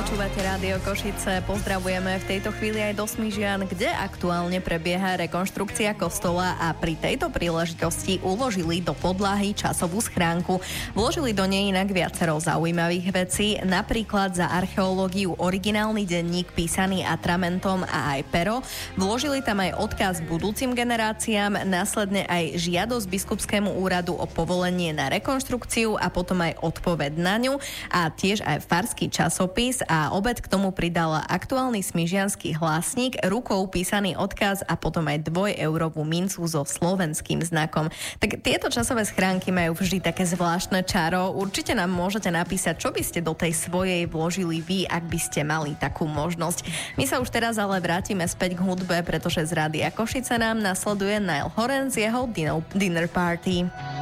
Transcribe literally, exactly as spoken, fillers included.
Počúvate Rádio Košice, pozdravujeme v tejto chvíli aj do Smižian, kde aktuálne prebieha rekonštrukcia kostola a pri tejto príležitosti uložili do podlahy časovú schránku. Vložili do nej inak viacero zaujímavých vecí, napríklad za archeológiu originálny denník písaný atramentom a aj pero. Vložili tam aj odkaz budúcim generáciám, následne aj žiadosť biskupskému úradu o povolenie na rekonštrukciu a potom aj odpoveď na ňu a tiež aj farský časopis a obed k tomu pridala aktuálny smižiansky hlásnik, rukou písaný odkaz a potom aj dvojeurovú mincu so slovenským znakom. Tak tieto časové schránky majú vždy také zvláštne čaro. Určite nám môžete napísať, čo by ste do tej svojej vložili vy, ak by ste mali takú možnosť. My sa už teraz ale vrátime späť k hudbe, pretože z Rádia Košice nám nasleduje Niall Horan z jeho Dinner Party.